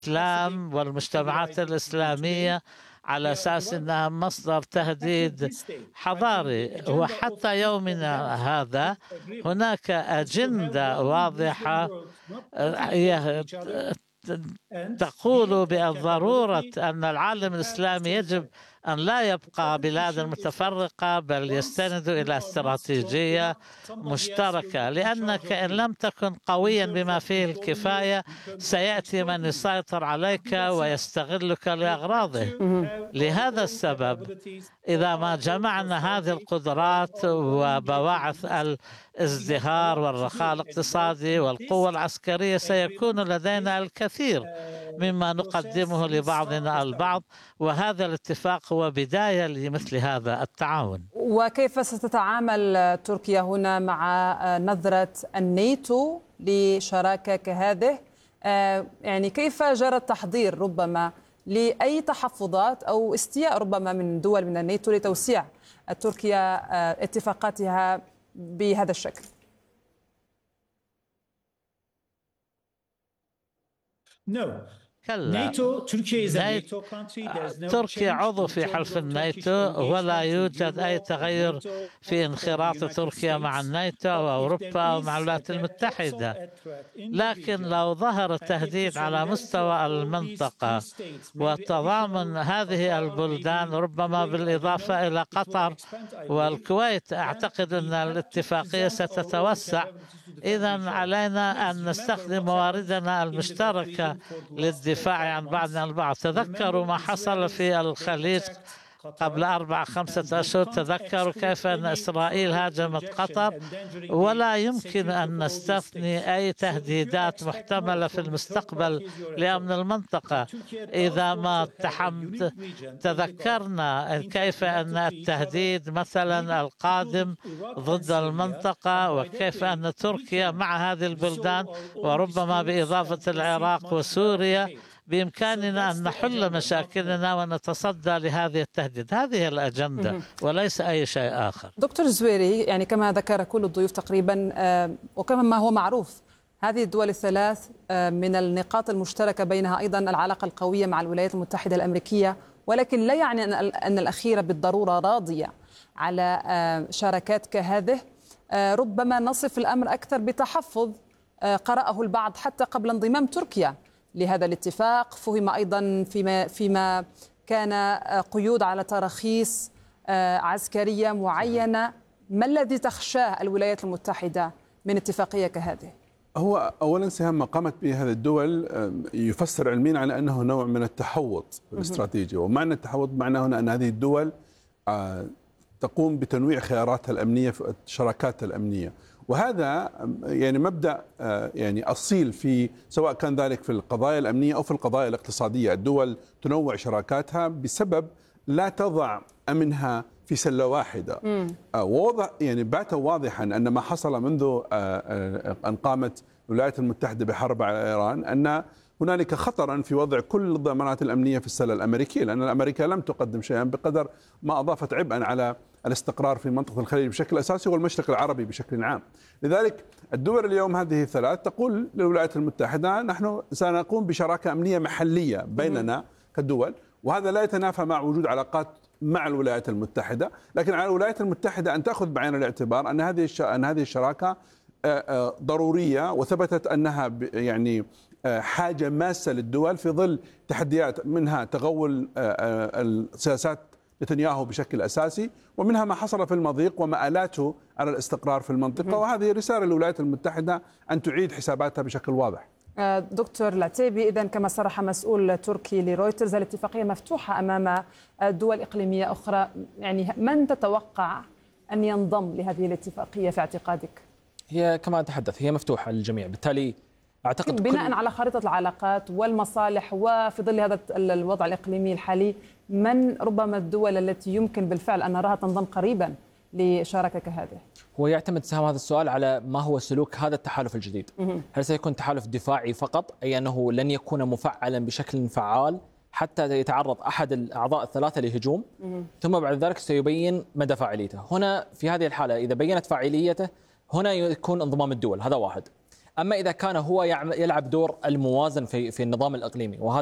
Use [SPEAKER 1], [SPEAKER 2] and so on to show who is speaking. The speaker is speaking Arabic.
[SPEAKER 1] الإسلام والمجتمعات الإسلامية على أساس أنها مصدر تهديد حضاري. وحتى يومنا هذا هناك أجندة واضحة تقول بضرورة أن العالم الإسلامي يجب أن لا يبقى بلادا متفرقة، بل يستند إلى استراتيجية مشتركة، لأنك إن لم تكن قويا بما فيه الكفاية سيأتي من يسيطر عليك ويستغلك لأغراضه. لهذا السبب إذا ما جمعنا هذه القدرات وبواعث الازدهار والرخاء الاقتصادي والقوة العسكرية سيكون لدينا الكثير مما نقدمه لبعضنا البعض، وهذا الاتفاق هو بداية لمثل هذا التعاون.
[SPEAKER 2] وكيف ستتعامل تركيا هنا مع نظرة الناتو لشراكة كهذه؟ يعني كيف جرى التحضير ربما لأي تحفظات أو استياء ربما من دول من الناتو لتوسيع تركيا اتفاقاتها بهذا الشكل؟
[SPEAKER 1] كلا، تركيا عضو في حلف الناتو ولا يوجد أي تغير في انخراط تركيا مع الناتو وأوروبا ومع الولايات المتحدة. لكن لو ظهر التهديد على مستوى المنطقة وتضامن هذه البلدان ربما بالإضافة إلى قطر والكويت، أعتقد أن الاتفاقية ستتوسع. إذن علينا أن نستخدم مواردنا المشتركة للدفاع عن بعضنا البعض. تذكروا ما حصل في الخليج قبل 4-5 أشهر، تذكروا كيف أن إسرائيل هاجمت قطر، ولا يمكن أن نستثني أي تهديدات محتملة في المستقبل لأمن المنطقة. إذا ما تذكرنا كيف أن التهديد مثلا القادم ضد المنطقة، وكيف أن تركيا مع هذه البلدان وربما بإضافة العراق وسوريا بإمكاننا أن نحل مشاكلنا ونتصدى لهذه التهديد. هذه الأجندة وليس أي شيء آخر.
[SPEAKER 2] دكتور الزويري، يعني كما ذكر كل الضيوف تقريبا وكما ما هو معروف، هذه الدول الثلاث من النقاط المشتركة بينها أيضا العلاقة القوية مع الولايات المتحدة الأمريكية، ولكن لا يعني أن الأخيرة بالضرورة راضية على شراكات كهذه. ربما نصف الأمر أكثر بتحفظ قرأه البعض حتى قبل انضمام تركيا لهذا الاتفاق. فهم أيضا فيما كان قيود على تراخيص عسكرية معينة. ما الذي تخشاه الولايات المتحدة من اتفاقية كهذه؟
[SPEAKER 3] هو أولا سهام ما قامت به هذه الدول يفسر علميا على أنه نوع من التحوط الاستراتيجي، ومعنى التحوط معناه هنا أن هذه الدول تقوم بتنويع خياراتها الأمنية في الشراكات الأمنية، وهذا يعني مبدأ يعني أصيل في سواء كان ذلك في القضايا الأمنية أو في القضايا الاقتصادية. الدول تنوع شراكاتها بسبب لا تضع أمنها في سلة واحدة. ووضع يعني بات واضحا أن ما حصل منذ أن قامت الولايات المتحدة بحرب على إيران أن هنالك خطرا في وضع كل الضمانات الأمنية في السلة الأمريكية، لأن أمريكا لم تقدم شيئا بقدر ما أضافت عبئا على الاستقرار في منطقة الخليج بشكل أساسي والمشرق العربي بشكل عام. لذلك الدول اليوم هذه الثلاث تقول للولايات المتحدة نحن سنقوم بشراكة أمنية محلية بيننا كدول، وهذا لا يتنافى مع وجود علاقات مع الولايات المتحدة، لكن على الولايات المتحدة أن تأخذ بعين الاعتبار أن هذه الشراكة ضرورية، وثبتت أنها يعني حاجة ماسة للدول في ظل تحديات منها تغول السياسات نتنياهو بشكل أساسي، ومنها ما حصل في المضيق ومآلاته على الاستقرار في المنطقة. وهذه رسالة للولايات المتحدة أن تعيد حساباتها بشكل واضح.
[SPEAKER 2] دكتور العتيبي، إذن كما صرح مسؤول تركي لرويترز الاتفاقية مفتوحة أمام دول إقليمية أخرى، يعني من تتوقع أن ينضم لهذه الاتفاقية في اعتقادك؟
[SPEAKER 4] هي كما تحدث هي مفتوحة للجميع، بالتالي أعتقد
[SPEAKER 2] بناء على خريطة العلاقات والمصالح وفي ظل هذا الوضع الإقليمي الحالي، من ربما الدول التي يمكن بالفعل أن نراها تنضم قريبا لشراكة كهذه؟
[SPEAKER 4] هو يعتمد سهم هذا السؤال على ما هو سلوك هذا التحالف الجديد. هل سيكون تحالف دفاعي فقط، أي أنه لن يكون مفعلا بشكل فعال حتى يتعرض أحد الأعضاء الثلاثة لهجوم، ثم بعد ذلك سيبين مدى فاعليته. هنا في هذه الحالة إذا بينت فاعليته هنا يكون انضمام الدول، هذا واحد. أما إذا كان هو يلعب دور الموازن في النظام الإقليمي، وهذا